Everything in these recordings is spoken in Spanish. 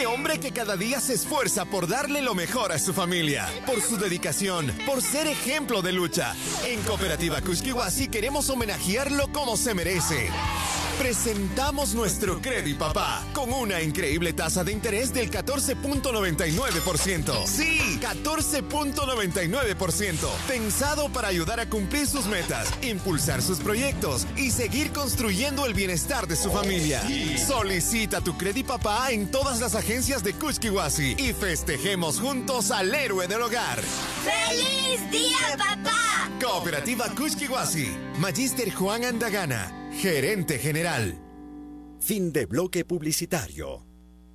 ese hombre que cada día se esfuerza por darle lo mejor a su familia, por su dedicación, por ser ejemplo de lucha. En Cooperativa Kushkiwasi queremos homenajearlo como se merece. Presentamos nuestro Credit Papá con una increíble tasa de interés del 14.99%. Sí, 14.99%. Pensado para ayudar a cumplir sus metas, impulsar sus proyectos y seguir construyendo el bienestar de su familia. Solicita tu Credit Papá en todas las agencias de Kushkiwasi y festejemos juntos al héroe del hogar. ¡Feliz Día, Papá! Cooperativa Kushkiwasi. Magíster Juan Andagana, Gerente General. Fin de bloque publicitario.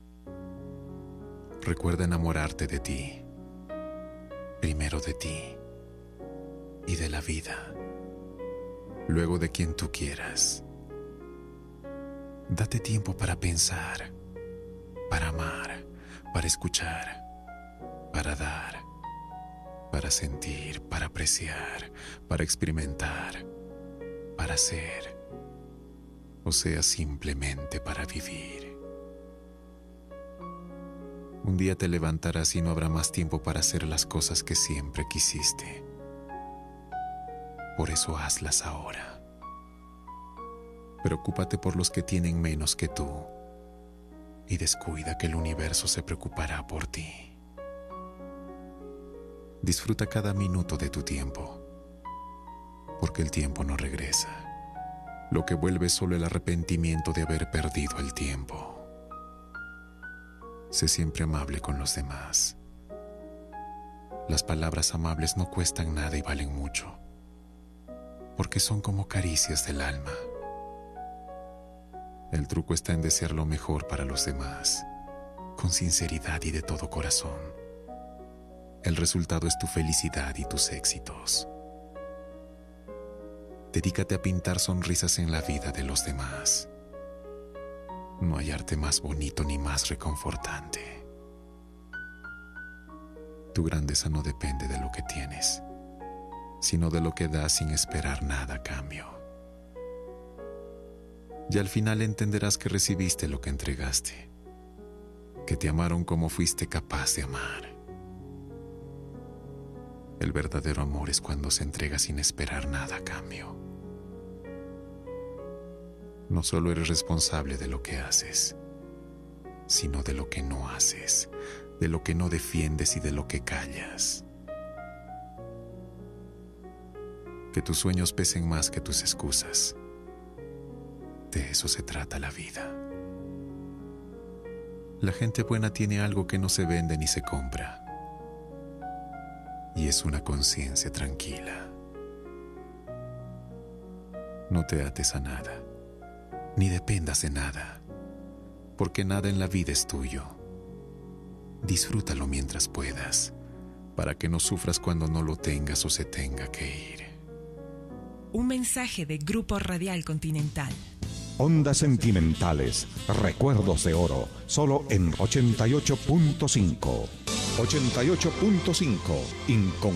Recuerda enamorarte de ti. Primero de ti. Y de la vida. Luego de quien tú quieras. Date tiempo para pensar. Para amar. Para escuchar. Para dar. Para sentir. Para apreciar. Para experimentar. Para ser. O sea, simplemente para vivir. Un día te levantarás y no habrá más tiempo para hacer las cosas que siempre quisiste. Por eso hazlas ahora. Preocúpate por los que tienen menos que tú y descuida que el universo se preocupará por ti. Disfruta cada minuto de tu tiempo, porque el tiempo no regresa. Lo que vuelve es solo el arrepentimiento de haber perdido el tiempo. Sé siempre amable con los demás. Las palabras amables no cuestan nada y valen mucho, porque son como caricias del alma. El truco está en desear lo mejor para los demás, con sinceridad y de todo corazón. El resultado es tu felicidad y tus éxitos. Dedícate a pintar sonrisas en la vida de los demás. No hay arte más bonito ni más reconfortante. Tu grandeza no depende de lo que tienes, sino de lo que das sin esperar nada a cambio. Y al final entenderás que recibiste lo que entregaste, que te amaron como fuiste capaz de amar. El verdadero amor es cuando se entrega sin esperar nada a cambio. No solo eres responsable de lo que haces, sino de lo que no haces, de lo que no defiendes y de lo que callas. Que tus sueños pesen más que tus excusas. De eso se trata la vida. La gente buena tiene algo que no se vende ni se compra. Y es una conciencia tranquila. No te ates a nada, ni dependas de nada, porque nada en la vida es tuyo. Disfrútalo mientras puedas, para que no sufras cuando no lo tengas o se tenga que ir. Un mensaje de Grupo Radial Continental. Ondas sentimentales, recuerdos de oro, solo en 88.5. 88.5,